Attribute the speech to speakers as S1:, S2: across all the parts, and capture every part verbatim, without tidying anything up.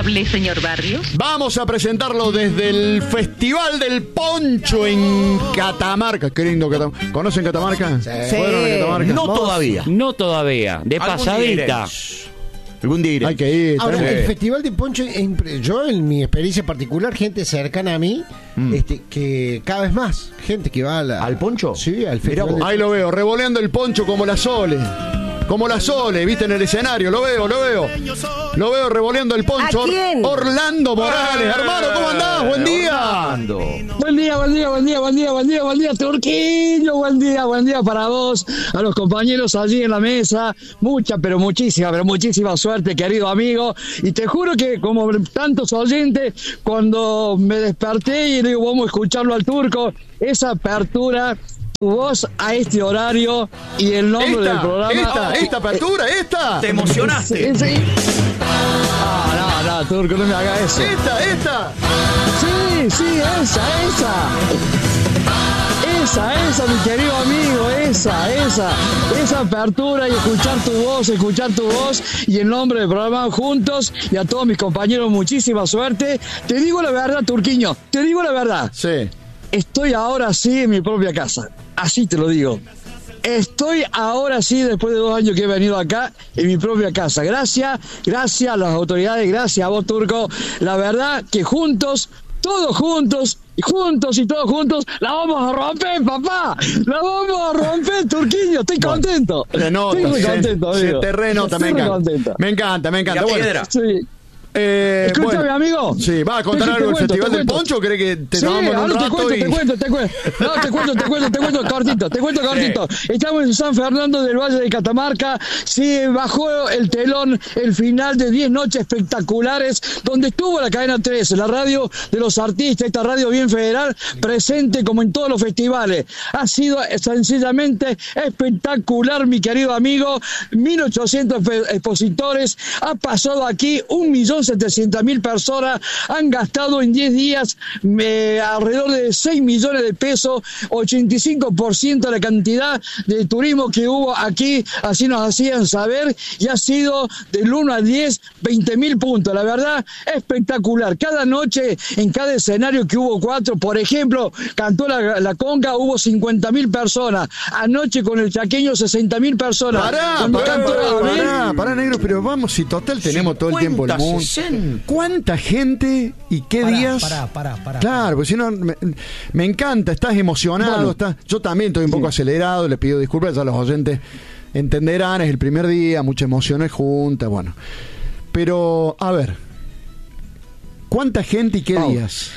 S1: Señor Barrios.
S2: Vamos a presentarlo desde el Festival del Poncho en Catamarca. Qué lindo Catamarca. ¿Conocen Catamarca?
S3: Sí.
S2: ¿Fueron a Catamarca?
S4: No todavía.
S3: No todavía, de pasadita.
S4: Algún día iré.
S2: Hay que ir.
S5: Ahora,
S2: tenemos-
S5: el Festival de Poncho, yo en mi experiencia particular, gente cercana a mí,
S4: Mm.
S5: este, que cada vez más, gente que va a la-
S4: ¿Al Poncho?
S5: Sí, al
S4: Mirá
S5: Festival
S4: vos.
S5: de
S2: Ahí lo veo, revoleando el poncho como la Sole. Como la Sole, viste, en el escenario. Lo veo, lo veo. Lo veo revoleando el poncho.
S6: ¿A quién?
S2: Orlando Morales. Hermano, ¿cómo andás? Buen día.
S4: Orlando.
S7: Buen día, buen día, buen día, buen día, buen día, buen día, Turquillo, buen día, buen día para vos, a los compañeros allí en la mesa, mucha, pero muchísima, pero muchísima suerte, querido amigo, y te juro que como tantos oyentes, cuando me desperté y digo, vamos a escucharlo al Turco, esa apertura, tu voz a este horario y el nombre del
S2: Esta,
S7: programa.
S2: esta, esta apertura, esta.
S4: Te emocionaste.
S7: Sí, sí. Ah, no, no, Turco, no me hagas eso.
S2: Esta, esta.
S7: Sí, sí, esa, esa. Esa, esa, mi querido amigo, esa, esa. Esa apertura y escuchar tu voz, escuchar tu voz y en nombre del programa Juntos y a todos mis compañeros, muchísima suerte. Te digo la verdad, Turquiño, te digo la verdad.
S2: Sí.
S7: Estoy ahora sí en mi propia casa, así te lo digo. Estoy ahora sí, después de dos años que he venido acá, en mi propia casa. Gracias, gracias a las autoridades, gracias a vos, Turco. La verdad que juntos, todos juntos, y juntos y todos juntos, la vamos a romper, papá. La vamos a romper, Turquillo. Estoy contento.
S2: Se nota,
S7: Estoy muy
S2: se-
S7: contento,
S2: se
S7: amigo.
S2: te renota, me
S7: Estoy muy
S2: encanta.
S7: contento.
S2: Me encanta, me encanta.
S4: La
S2: Bueno,
S4: piedra.
S7: Sí.
S2: eh,
S7: Escúchame,
S2: bueno.
S7: amigo.
S2: Sí, ¿vas a contar
S7: Te- te
S2: algo del
S7: cuento,
S2: Festival
S7: te
S2: del
S7: cuento.
S2: Poncho o crees que te
S7: Sí,
S2: tomamos en un
S7: ahora te
S2: rato
S7: cuento,
S2: y...
S7: te cuento, te cuento. No, te cuento, te cuento, te cuento cortito, te cuento cortito. Estamos en San Fernando del Valle de Catamarca. Sí, bajó el telón el final de diez noches espectaculares, donde estuvo la cadena trece, la radio de los artistas, esta radio bien federal, presente como en todos los festivales. Ha sido sencillamente espectacular, mi querido amigo. mil ochocientos expositores, ha pasado aquí un millón setecientas mil personas, han gastado en diez días eh, alrededor de seis millones de pesos, ochenta y cinco por ciento de la cantidad de turismo que hubo aquí, así nos hacían saber, y ha sido del uno al diez, veinte mil puntos. La verdad, espectacular. Cada noche, en cada escenario que hubo cuatro, por ejemplo, cantó la, la conga, hubo cincuenta mil personas. Anoche con el chaqueño, sesenta mil personas.
S2: Pará,
S7: Cuando
S2: pará,
S7: cantó
S2: pará,
S7: Gabriel,
S2: pará, pará, negro, pero vamos, si total tenemos todo el tiempo el mundo.
S4: sesenta.
S2: ¿Cuánta gente y qué
S5: Pará,
S2: días?
S5: pará, pará, pará.
S2: Claro, porque si no, me, me encanta, estás emocionado,
S7: Bueno.
S2: estás, yo también estoy un poco acelerado, le pido disculpas a los oyentes, entenderán, es el primer día, muchas emociones juntas, bueno. Pero, a ver, ¿cuánta gente y qué
S7: Pau.
S2: días?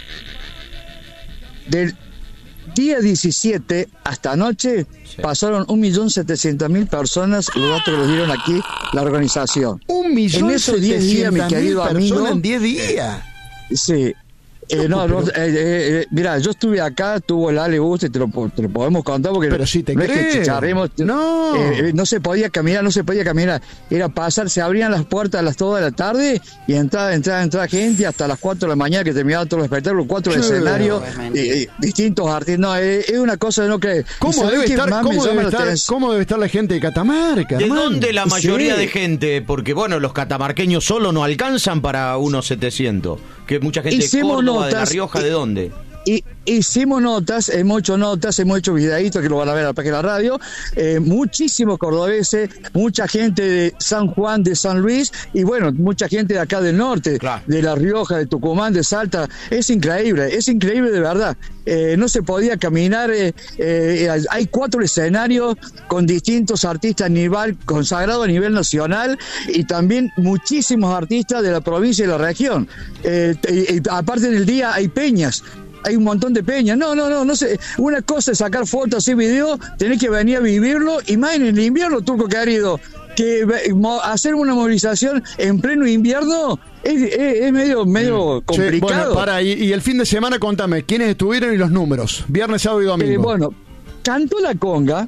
S7: del día diecisiete hasta anoche pasaron un millón setecientas mil personas, los datos que los dieron aquí la organización.
S2: Un millón
S7: En esos diez días, mi
S2: setecientas mil
S7: querido
S2: personas
S7: amigo,
S2: en diez días.
S7: Sí. Eh, no, no, eh, eh, eh, mira, yo estuve acá, tuvo el Ale Buste, te lo, po- te lo podemos contar porque
S2: Pero sí te
S7: no es que
S2: creo.
S7: chicharremos,
S2: No.
S7: eh, eh, no se podía caminar, no se podía caminar, era pasar, se abrían las puertas a las todas de la tarde y entraba, entraba, entraba gente hasta las cuatro de la mañana que terminaba todo el espectáculo, cuatro de
S2: Sí.
S7: escenarios, eh, eh, distintos artistas, no, eh, es una cosa de no creer. ¿Y
S2: ¿Cómo
S7: sabés
S2: debe,
S7: qué
S2: estar,
S7: más me
S2: cómo,
S7: llama
S2: debe
S7: la
S2: estar,
S7: atención?
S2: ¿Cómo debe estar la gente de Catamarca,
S4: ¿De
S2: hermano?
S4: dónde la mayoría
S7: Sí.
S4: de gente? Porque, bueno, los catamarqueños solo no alcanzan para unos setecientos. Que mucha gente de
S7: Hicimos
S4: Córdoba, de La
S7: notas,
S4: Rioja, ¿de
S7: y-
S4: dónde?
S7: Y hicimos notas, hemos hecho notas, hemos hecho videitos que lo van a ver a la página de la radio, eh, muchísimos cordobeses, mucha gente de San Juan, de San Luis, y bueno, mucha gente de acá del norte,
S4: Claro.
S7: de La Rioja, de Tucumán, de Salta. Es increíble, es increíble de verdad. Eh, no se podía caminar, eh, eh, hay cuatro escenarios con distintos artistas a nivel consagrado a nivel nacional y también muchísimos artistas de la provincia y la región. Eh, y- y aparte en el día hay peñas. Hay un montón de peñas. No, no, no, no sé. Una cosa es sacar fotos y videos, tenés que venir a vivirlo, y más en el invierno, Turco querido, que ve- mo- hacer una movilización en pleno invierno es, es- es medio, medio
S2: Che,
S7: complicado.
S2: bueno, para, y, y el fin de semana, contame, ¿quiénes estuvieron y los números? Viernes, sábado y domingo.
S7: Eh, bueno, cantó la conga,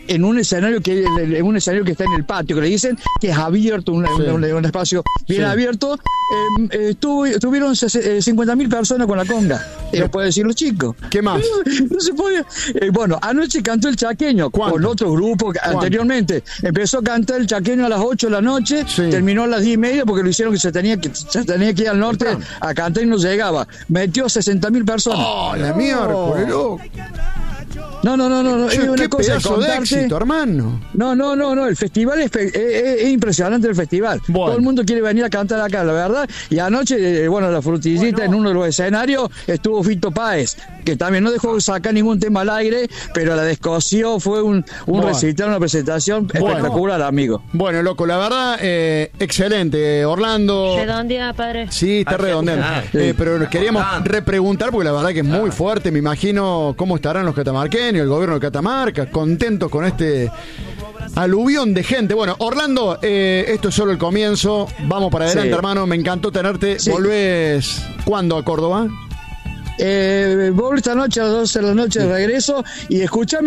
S7: en un escenario que en un escenario que está en el patio, que le dicen que es abierto, un,
S2: Sí.
S7: un, un espacio bien
S2: Sí.
S7: abierto. Eh, eh, estuvo- estuvieron cincuenta mil personas con la conga. Y lo pueden decir los chicos.
S2: ¿Qué más?
S7: No se podía. Eh, bueno, anoche cantó el Chaqueño
S2: ¿Cuánto?
S7: con otro grupo que
S2: ¿Cuánto?
S7: anteriormente. Empezó a cantar el Chaqueño a las ocho de la noche,
S2: Sí.
S7: terminó a las diez y media porque lo hicieron que se tenía que, se tenía que ir al norte a cantar y no llegaba. Metió sesenta mil personas.
S2: ¡Oh, la miércoles, loco!
S7: No, no, no, no, no.
S2: Che,
S7: es una
S2: qué
S7: cosa de
S2: pedazo de
S7: contarte.
S2: éxito, hermano.
S7: No, no, no, no, el festival es, fe- es, es- es impresionante el festival.
S2: Bueno.
S7: Todo el mundo quiere venir a cantar acá, la verdad. Y anoche, eh, bueno, la frutillita en uno de los escenarios estuvo Fito Páez, que también no dejó sacar ningún tema al aire, pero la descosió, fue un, un
S2: Bueno.
S7: recital, una presentación
S2: Bueno.
S7: espectacular, amigo.
S2: Bueno, loco, la verdad, eh, excelente. Orlando.
S1: Redondea, padre.
S2: Sí, está
S4: Ah,
S2: redondeando.
S4: ah,
S2: Eh, pero queríamos
S4: Importante.
S2: repreguntar, porque la verdad que es muy fuerte. Me imagino cómo estarán los catamarqueños, el gobierno de Catamarca, contentos con este aluvión de gente. Bueno, Orlando, eh, esto es solo el comienzo. Vamos para adelante,
S7: Sí.
S2: hermano. Me encantó tenerte.
S7: Sí.
S2: ¿Volvés cuándo a Córdoba?
S7: Eh, vuelvo esta noche a las doce de la noche de regreso y escúchame.